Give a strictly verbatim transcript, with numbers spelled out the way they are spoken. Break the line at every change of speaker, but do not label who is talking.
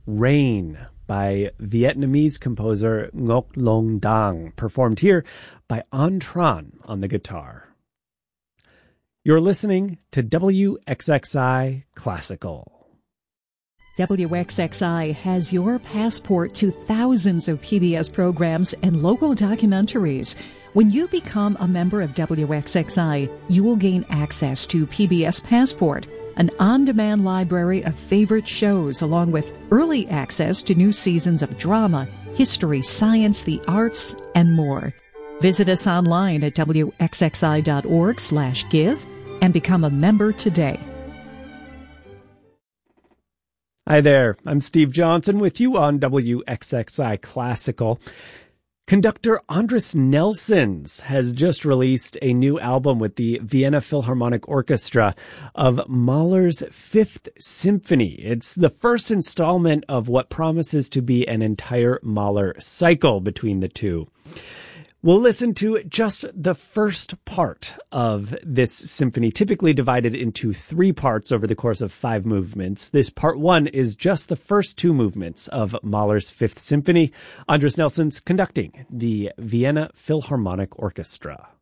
Rain by Vietnamese composer Ngoc Long Dang, performed here by An Tran on the guitar. You're listening to W X X I Classical.
W X X I has your passport to thousands of P B S programs and local documentaries. When you become a member of W X X I, you will gain access to P B S Passport, an on-demand library of favorite shows, along with early access to new seasons of drama, history, science, the arts, and more. Visit us online at W X X I dot org slash give and become a member today.
Hi there, I'm Steve Johnson with you on W X X I Classical. Conductor Andris Nelsons has just released a new album with the Vienna Philharmonic Orchestra of Mahler's Fifth Symphony. It's the first installment of what promises to be an entire Mahler cycle between the two. We'll listen to just the first part of this symphony, typically divided into three parts over the course of five movements. This part one is just the first two movements of Mahler's Fifth Symphony. Andris Nelsons conducting the Vienna Philharmonic Orchestra.